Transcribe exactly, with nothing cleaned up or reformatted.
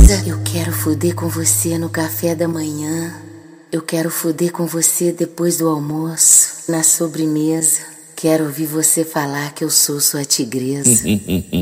tigresa. Eu quero fuder com você no café da manhã. Eu quero fuder com você depois do almoço, na sobremesa. Quero ouvir você falar que eu sou sua tigresa.